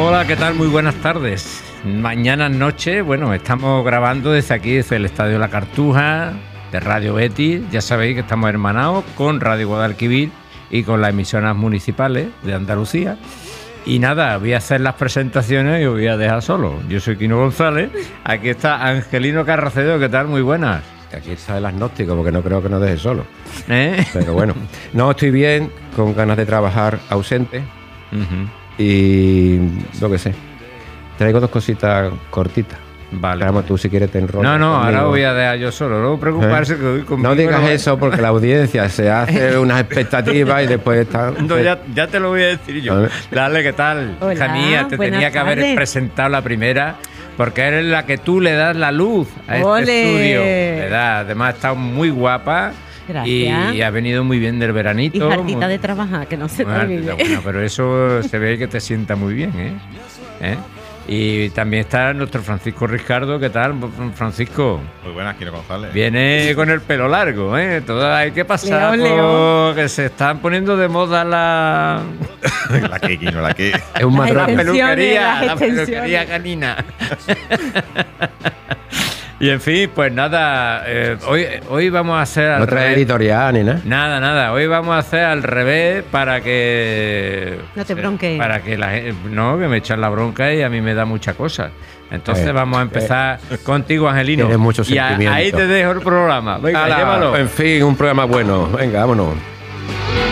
Hola, ¿qué tal? Muy buenas tardes. Mañana noche, bueno, estamos grabando desde aquí, desde el Estadio La Cartuja, de Radio Betis. Ya sabéis que estamos hermanados con Radio Guadalquivir y con las emisoras municipales de Andalucía. Y nada, voy a hacer las presentaciones y os voy a dejar solo. Yo soy Quino González, aquí está Angelino Carracedo, ¿qué tal? Muy buenas. Aquí está el agnóstico, porque no creo que nos deje solo. ¿Eh? Pero bueno, no, estoy bien, con ganas de trabajar ausente. Y lo que sé. Traigo dos cositas cortitas. Vale. Vamos, tú si quieres te enrollas. No, conmigo. ahora voy a dejar yo solo. No preocuparse que voy conmigo. No digas eso porque la audiencia se hace unas expectativas y después está... No, ya te lo voy a decir yo. Dale, ¿qué tal? Hola, hija mía, te buenas tenía que haber tardes. presentado la primera, porque eres la que tú le das la luz a este ¡Ole! estudio. Le das. Además, está muy guapa. Gracias. Y ha venido muy bien del veranito. Y hartita de trabajar, que no se te olvide. Bueno, pero eso se ve que te sienta muy bien, ¿eh? Y también está nuestro Francisco Riscardo. ¿Qué tal, Francisco? Muy buenas, Quino González. Viene con el pelo largo, ¿eh? Todo hay que pasar Leo. que se están poniendo de moda la La que, Quino, la que. Es un Las la matraca. extensiones, las peluquería extensiones. canina. Y en fin, pues nada, hoy vamos a hacer al No trae revés. editorial ni nada. Nada, hoy vamos a hacer al revés para que... No te bronques. Para que la gente... No, que me echan la bronca y a mí me da mucha cosa. Entonces vamos a empezar contigo, Angelino. Tienes mucho y sentimiento. ahí te dejo el programa. Venga, Ala, llévalo. en fin, un programa bueno. Venga, vámonos.